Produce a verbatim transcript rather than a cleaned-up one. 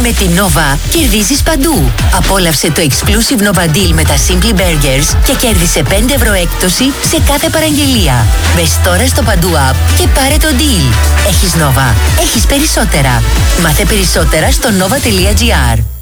Με την Nova κερδίζεις παντού. Απόλαυσε το exclusive Nova Deal με τα Simply Burgers και κέρδισε πέντε ευρώ έκπτωση σε κάθε παραγγελία. Μπες τώρα στο Παντού App και πάρε το deal. Έχεις Nova. Έχεις περισσότερα. Μάθε περισσότερα στο nova τελεία gr.